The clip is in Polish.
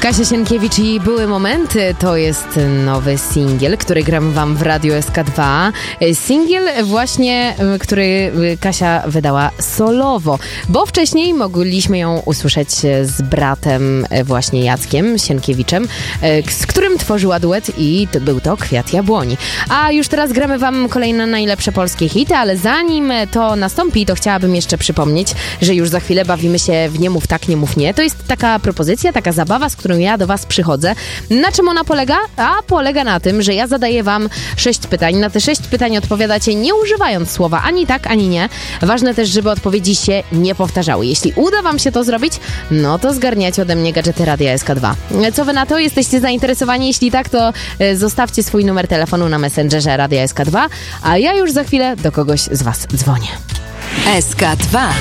Kasia Sienkiewicz i Były Momenty to jest nowy singiel, który gram wam w Radiu SK2. Singiel właśnie, który Kasia wydała solowo, bo wcześniej mogliśmy ją usłyszeć z bratem właśnie Jackiem Sienkiewiczem, z którym tworzyła duet i był to Kwiat Jabłoni. A już teraz gramy wam kolejne najlepsze polskie hity, ale zanim to nastąpi, to chciałabym jeszcze przypomnieć, że już za chwilę bawimy się w Nie mów tak, nie mów nie. To jest taka propozycja, taka zabawa, z którą ja do was przychodzę. Na czym ona polega? A polega na tym, że ja zadaję wam 6 pytań. Na te 6 pytań odpowiadacie nie używając słowa ani tak, ani nie. Ważne też, żeby odpowiedzi się nie powtarzały. Jeśli uda wam się to zrobić, no to zgarniacie ode mnie gadżety Radia SK2. Co wy na to? Jesteście zainteresowani? Jeśli tak, to zostawcie swój numer telefonu na Messengerze Radia SK2, a ja już za chwilę do kogoś z was dzwonię. SK2